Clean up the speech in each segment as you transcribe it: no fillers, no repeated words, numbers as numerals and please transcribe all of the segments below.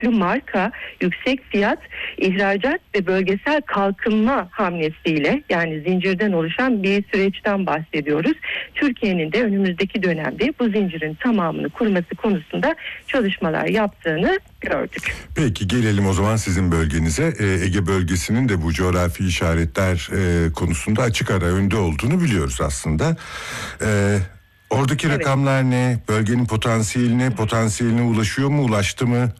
marka, yüksek fiyat, ihracat ve bölgesel kalkınma hamlesiyle, yani zincirden oluşan bir süreçten bahsediyoruz. Türkiye'nin de önümüzdeki dönemde bu zincirin tamamını kurması konusunda çalışmalar yaptığını gördük. Peki gelelim o zaman sizin bölgenize. Ege bölgesinin de bu coğrafi işaretler konusunda açık ara önde olduğunu biliyoruz aslında. Oradaki rakamlar ne? Bölgenin potansiyeline ulaşıyor mu, ulaştı mı?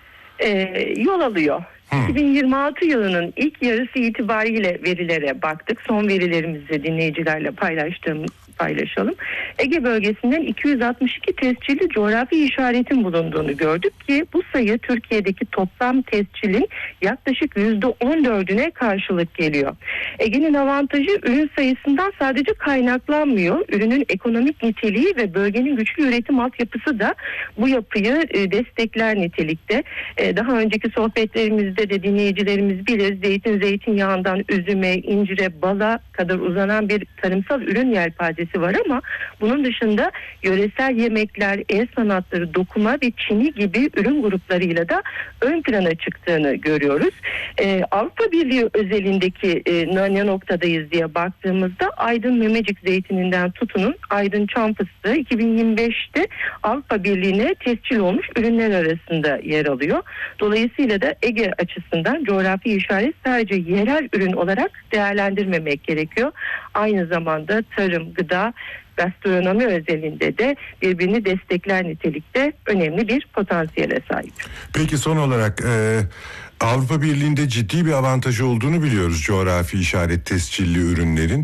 Yol alıyor. 2026 yılının ilk yarısı itibariyle verilere baktık. Son verilerimizi dinleyicilerle paylaşalım. Ege bölgesinden 262 tescilli coğrafi işaretin bulunduğunu gördük ki bu sayı Türkiye'deki toplam tescilin yaklaşık %14'üne karşılık geliyor. Ege'nin avantajı ürün sayısından sadece kaynaklanmıyor. Ürünün ekonomik niteliği ve bölgenin güçlü üretim altyapısı da bu yapıyı destekler nitelikte. Daha önceki sohbetlerimizde de dinleyicilerimiz bilir, zeytinyağından üzüme, incire, bala kadar uzanan bir tarımsal ürün yelpazesi var ama bunun dışında yöresel yemekler, el sanatları, dokuma ve çini gibi ürün gruplarıyla da ön plana çıktığını görüyoruz. Avrupa Birliği özelindeki ne noktadayız diye baktığımızda Aydın Memecik zeytininden tutunun Aydın çam fıstığı 2025'te Avrupa Birliği'ne tescil olmuş ürünler arasında yer alıyor. Dolayısıyla da Ege açısından coğrafi işaret sadece yerel ürün olarak değerlendirmemek gerekiyor. Aynı zamanda tarım, gıda, gastronomi özelinde de birbirini destekler nitelikte önemli bir potansiyele sahip. Peki son olarak Avrupa Birliği'nde ciddi bir avantajı olduğunu biliyoruz coğrafi işaret tescilli ürünlerin.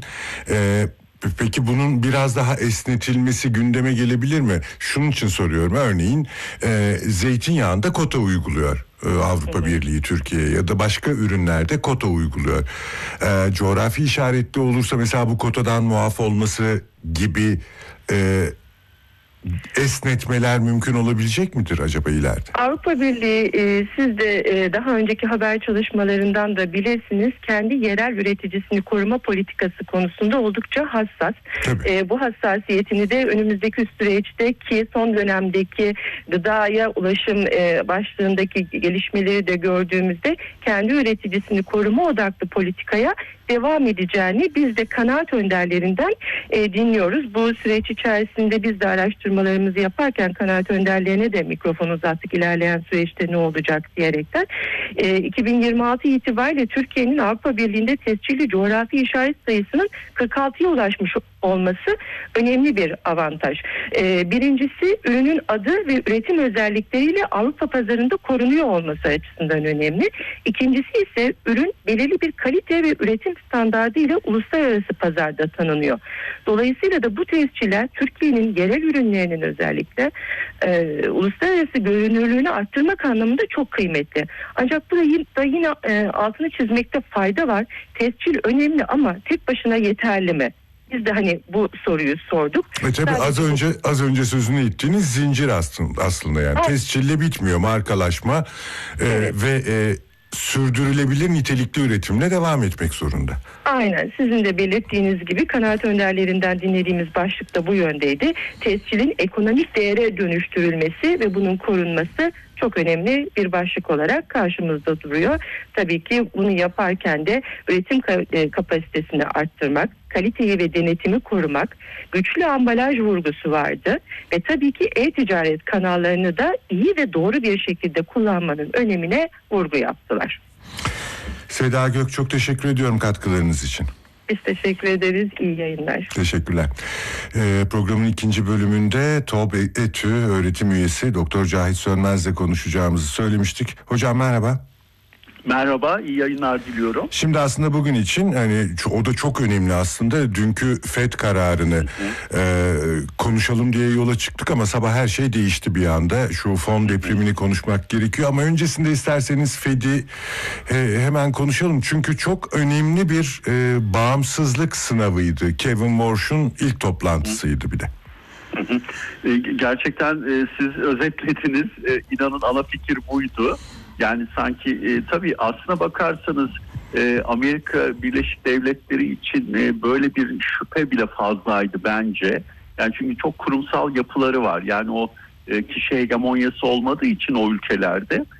Peki bunun biraz daha esnetilmesi gündeme gelebilir mi? Şunun için soruyorum. Örneğin zeytinyağında kota uyguluyor Avrupa Birliği Türkiye'ye ya da başka ürünlerde kota uyguluyor. Coğrafi işaretli olursa mesela bu kotadan muaf olması gibi esnetmeler mümkün olabilecek midir acaba ileride? Avrupa Birliği siz de daha önceki haber çalışmalarından da bilirsiniz, kendi yerel üreticisini koruma politikası konusunda oldukça hassas. Bu hassasiyetini de önümüzdeki süreçte ki son dönemdeki gıdaya ulaşım başlığındaki gelişmeleri de gördüğümüzde kendi üreticisini koruma odaklı politikaya devam edeceğini biz de kanaat önderlerinden dinliyoruz. Bu süreç içerisinde biz de araştırmalarımızı yaparken kanaat önderlerine de mikrofon uzattık, ilerleyen süreçte ne olacak diyerekten. 2026 itibariyle Türkiye'nin Avrupa Birliği'nde tescilli coğrafi işaret sayısının 46'ya ulaşmış olması önemli bir avantaj. Birincisi, ürünün adı ve üretim özellikleriyle Avrupa pazarında korunuyor olması açısından önemli. İkincisi ise ürün belirli bir kalite ve üretim standardı ile uluslararası pazarda tanınıyor. Dolayısıyla da bu tesciller Türkiye'nin yerel ürünlerinin özellikle uluslararası görünürlüğünü arttırmak anlamında çok kıymetli. Ancak burada yine altını çizmekte fayda var. Tescil önemli ama tek başına yeterli mi? Biz de hani bu soruyu sorduk. Tabii az önce sözünü ettiğiniz zincir aslında yani tescille bitmiyor, markalaşma ve sürdürülebilir nitelikli üretimle devam etmek zorunda. Aynen, sizin de belirttiğiniz gibi kanaat önderlerinden dinlediğimiz başlık da bu yöndeydi. Tescilin ekonomik değere dönüştürülmesi ve bunun korunması çok önemli bir başlık olarak karşımızda duruyor. Tabii ki bunu yaparken de üretim kapasitesini arttırmak, kaliteyi ve denetimi korumak, güçlü ambalaj vurgusu vardı ve tabii ki e-ticaret kanallarını da iyi ve doğru bir şekilde kullanmanın önemine vurgu yaptılar. Seda Gök, çok teşekkür ediyorum katkılarınız için. Biz teşekkür ederiz. İyi yayınlar. Teşekkürler. Programın ikinci bölümünde TOB ETÜ öğretim üyesi Doktor Cahit Sönmez'le konuşacağımızı söylemiştik. Hocam merhaba. Merhaba, iyi yayınlar diliyorum. Şimdi aslında bugün için hani o da çok önemli aslında. Dünkü FED kararını konuşalım diye yola çıktık ama sabah her şey değişti bir anda. Şu fon depremini konuşmak gerekiyor ama öncesinde isterseniz FED'i hemen konuşalım. Çünkü çok önemli bir bağımsızlık sınavıydı. Kevin Warsh'un ilk toplantısıydı bir de. Gerçekten siz özetlediniz. İnanın ana fikir buydu. Yani sanki tabii aslına bakarsanız Amerika Birleşik Devletleri için böyle bir şüphe bile fazlaydı bence. Yani çünkü çok kurumsal yapıları var. Yani o kişi hegemonyası olmadığı için o ülkelerde